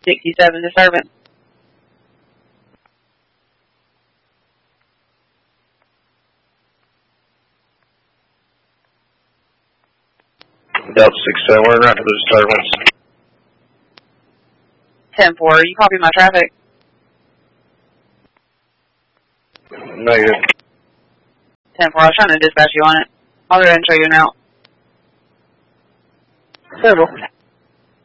67 disturbance. Delta 67, we're around to the disturbance. 10-4, you copy my traffic? Negative. 10-4, I was trying to dispatch you on it. I'll go ahead and show you now. Several.